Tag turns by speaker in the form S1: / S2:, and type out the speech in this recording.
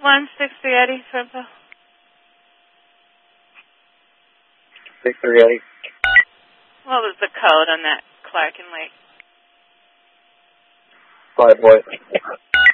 S1: 160 Eddie, Fairfield.
S2: 63 Eddie.
S1: What was the code on that Clark and Lake?
S2: 5 Boy.